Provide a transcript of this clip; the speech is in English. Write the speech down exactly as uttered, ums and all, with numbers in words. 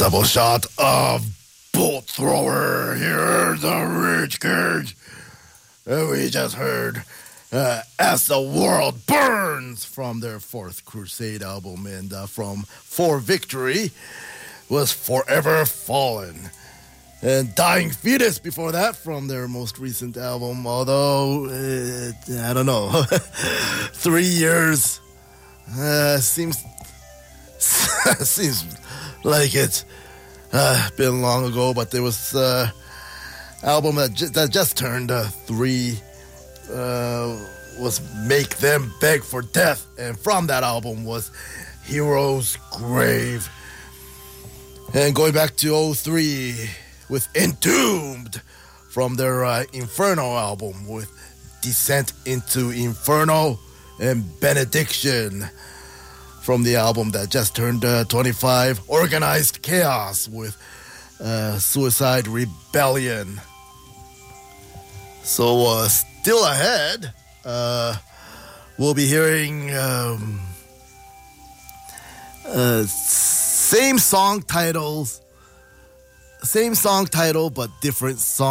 Double shot of Bolt Thrower here, the Rich Cage. And we just heard uh, As the World Burns from their Fourth Crusade album, and uh, from For Victory was Forever Fallen. And Dying Fetus before that from their most recent album, although, uh, I don't know, three years uh, seems seems like it's uh, been long ago, but there was an uh, album that, ju- that just turned uh, three, uh, was Make Them Beg for Death, and from that album was Hero's Grave. And going back to oh three with Entombed from their uh, Inferno album, with Descent into Inferno, and Benediction from the album that just turned uh, twenty-five, Organized Chaos with uh, Suicide Rebellion. So uh, still ahead, uh, we'll be hearing um, uh, same song titles, same song title, but different song